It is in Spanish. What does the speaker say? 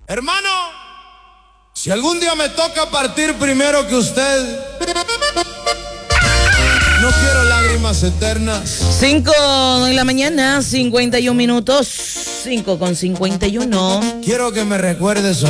Hermano, si algún día me toca partir primero que usted, no quiero lágrimas eternas. 5:51 a.m, 51 minutos. 5:51. Quiero que me recuerdes